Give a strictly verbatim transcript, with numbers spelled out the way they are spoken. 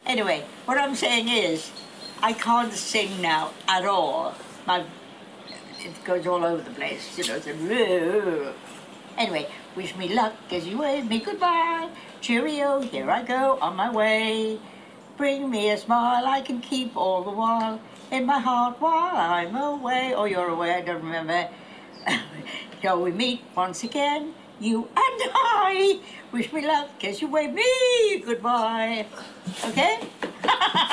Anyway, what I'm saying is, I can't sing now at all. My, it goes all over the place, you know. It's anyway, wish me luck as you wave me goodbye. Cheerio, here I go on my way. Bring me a smile I can keep all the while in my heart while I'm away. Oh, you're away, I don't remember. Shall we meet once again, you and I? Wish me luck as you wave me goodbye. Okay?